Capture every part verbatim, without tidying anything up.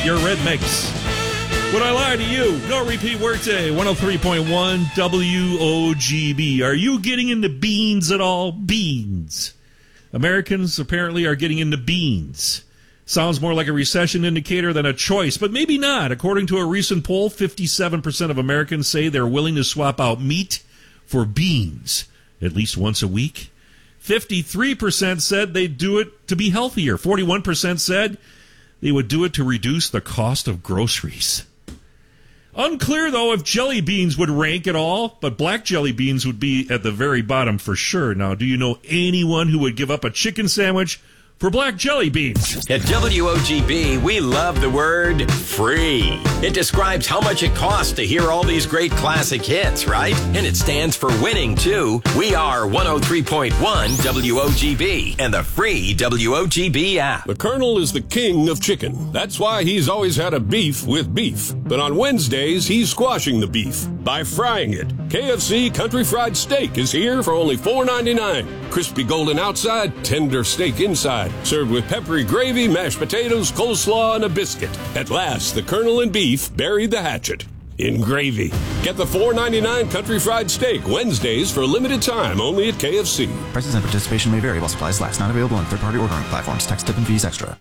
your Red Mix. Would I lie to you? No repeat workday. one oh three point one W O G B. Are you getting into beans at all? Beans. Americans apparently are getting into beans. Sounds more like a recession indicator than a choice, but maybe not. According to a recent poll, fifty-seven percent of Americans say they're willing to swap out meat for beans at least once a week. fifty-three percent said they'd do it to be healthier. forty-one percent said they would do it to reduce the cost of groceries. Unclear, though, if jelly beans would rank at all, but black jelly beans would be at the very bottom for sure. Now, do you know anyone who would give up a chicken sandwich for black jelly beans? At W O G B, we love the word free. It describes how much it costs to hear all these great classic hits, right? And it stands for winning, too. We are one oh three point one W O G B and the free W O G B app. The Colonel is the king of chicken. That's why he's always had a beef with beef. But on Wednesdays, he's squashing the beef by frying it. K F C Country Fried Steak is here for only four ninety-nine. Crispy golden outside, tender steak inside. Served with peppery gravy, mashed potatoes, coleslaw, and a biscuit. At last, the Colonel and beef buried the hatchet in gravy. Get the four ninety-nine Country Fried Steak Wednesdays for a limited time only at K F C. Prices and participation may vary while supplies last. Not available on third-party ordering platforms. Tax, tip, and fees extra.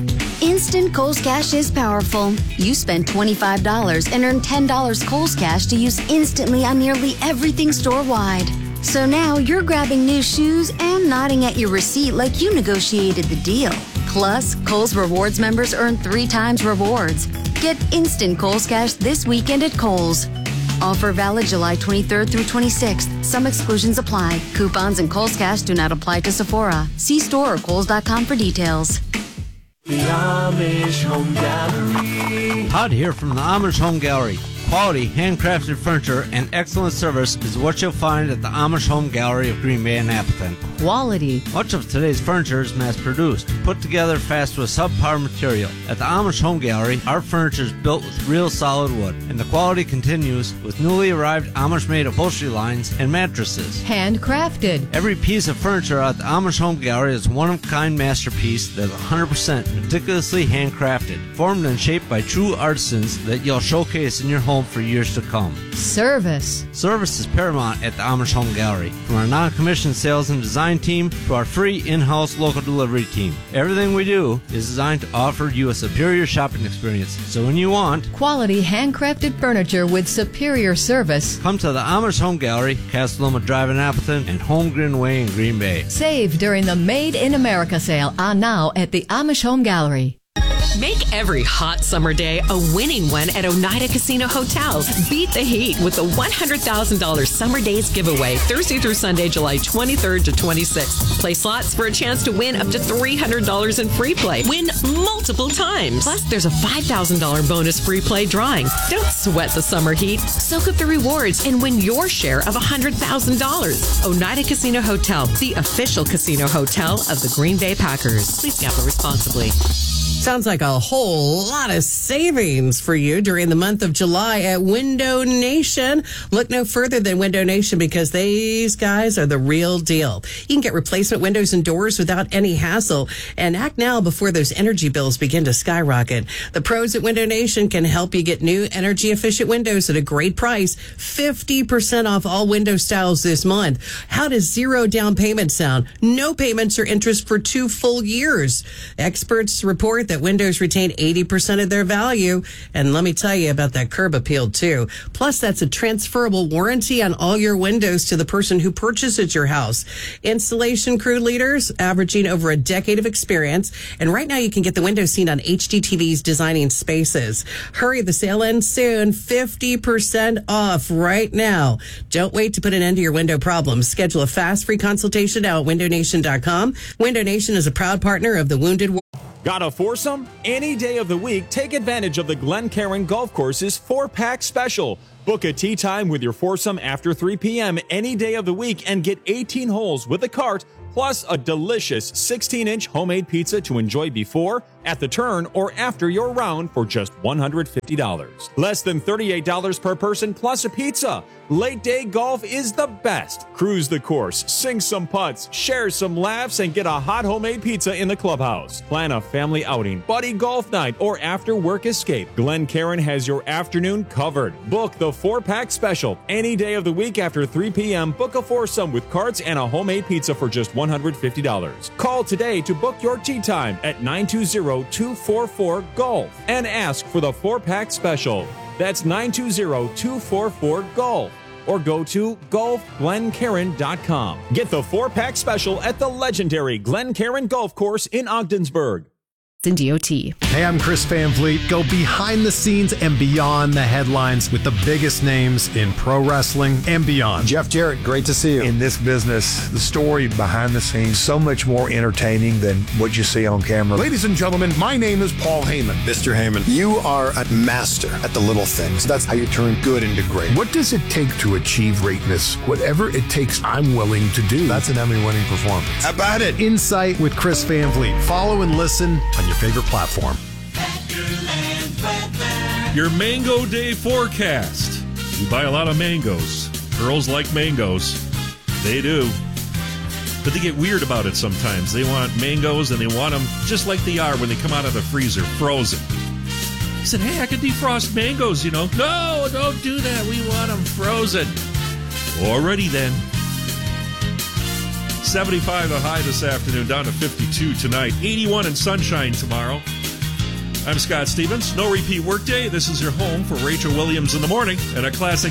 Instant Kohl's Cash is powerful. You spend twenty-five dollars and earn ten dollars Kohl's Cash to use instantly on nearly everything store-wide. So now you're grabbing new shoes and nodding at your receipt like you negotiated the deal. Plus, Kohl's Rewards members earn three times rewards. Get instant Kohl's Cash this weekend at Kohl's. Offer valid July twenty-third through twenty-sixth. Some exclusions apply. Coupons and Kohl's Cash do not apply to Sephora. See store or kohls dot com for details. The Amish Home Gallery. Todd here from the Amish Home Gallery. Quality, handcrafted furniture and excellent service is what you'll find at the Amish Home Gallery of Green Bay and Appleton. Quality. Much of today's furniture is mass-produced, put together fast with subpar material. At the Amish Home Gallery, our furniture is built with real solid wood, and the quality continues with newly arrived Amish-made upholstery lines and mattresses. Handcrafted. Every piece of furniture at the Amish Home Gallery is a one-of-a-kind masterpiece that's one hundred percent meticulously handcrafted, formed and shaped by true artisans that you'll showcase in your home for years to come. Service. Service is paramount at the Amish Home Gallery. From our non-commissioned sales and design team to our free in-house local delivery team. Everything we do is designed to offer you a superior shopping experience. So when you want quality handcrafted furniture with superior service, come to the Amish Home Gallery, Castleloma Drive in Appleton, and Holmgren Way in Green Bay. Save during the Made in America sale on now at the Amish Home Gallery. Make every hot summer day a winning one at Oneida Casino Hotel. Beat the heat with the one hundred thousand dollars Summer Days giveaway, Thursday through Sunday, July twenty-third to twenty-sixth. Play slots for a chance to win up to three hundred dollars in free play. Win multiple times. Plus, there's a five thousand dollars bonus free play drawing. Don't sweat the summer heat. Soak up the rewards and win your share of one hundred thousand dollars. Oneida Casino Hotel, the official casino hotel of the Green Bay Packers. Please gamble responsibly. Sounds like a whole lot of savings for you during the month of July at Window Nation. Look no further than Window Nation because these guys are the real deal. You can get replacement windows and doors without any hassle and act now before those energy bills begin to skyrocket. The pros at Window Nation can help you get new energy efficient windows at a great price. fifty percent off all window styles this month. How does zero down payment sound? No payments or interest for two full years. Experts report that windows retain eighty percent of their value. And let me tell you about that curb appeal, too. Plus, that's a transferable warranty on all your windows to the person who purchases your house. Installation crew leaders averaging over a decade of experience. And right now, you can get the windows seen on H D T V's Designing Spaces. Hurry, the sale ends soon. fifty percent off right now. Don't wait to put an end to your window problems. Schedule a fast, free consultation now at window nation dot com. Window Nation is a proud partner of the Wounded Warrior. Got a foursome? Any day of the week, take advantage of the Glencairn Golf Course's four-pack special. Book a tee time with your foursome after three p.m. any day of the week and get eighteen holes with a cart, plus a delicious sixteen inch homemade pizza to enjoy before, at the turn or after your round for just one hundred fifty dollars. Less than thirty-eight dollars per person plus a pizza. Late day golf is the best. Cruise the course, sing some putts, share some laughs, and get a hot homemade pizza in the clubhouse. Plan a family outing, buddy golf night, or after work escape. Glencairn has your afternoon covered. Book the four-pack special. Any day of the week after three p.m., book a foursome with carts and a homemade pizza for just one hundred fifty dollars. Call today to book your tee time at nine two zero, two four four, golf and ask for the four-pack special. That's nine two zero, two four four, golf. Or go to golf glencairn dot com. Get the four-pack special at the legendary Glencairn Golf Course in Ogdensburg. In D O T. Hey, I'm Chris Van Vliet. Go behind the scenes and beyond the headlines with the biggest names in pro wrestling and beyond. Jeff Jarrett, great to see you. In this business, the story behind the scenes so much more entertaining than what you see on camera. Ladies and gentlemen, my name is Paul Heyman. Mister Heyman, you are a master at the little things. That's how you turn good into great. What does it take to achieve greatness? Whatever it takes, I'm willing to do. That's an Emmy-winning performance. How about it? Insight with Chris Van Vliet. Follow and listen on your favorite platform. Your Mango Day forecast. You buy a lot of mangoes. Girls like mangoes. They do. But they get weird about it sometimes. They want mangoes and they want them just like they are when they come out of the freezer, frozen. I said, hey, I could defrost mangoes, you know. No, don't do that. We want them frozen. Alrighty then. seventy-five the high this afternoon, down to fifty-two tonight. eighty-one and sunshine tomorrow. I'm Scott Stevens. No repeat workday. This is your home for Rachel Williams in the morning and a classic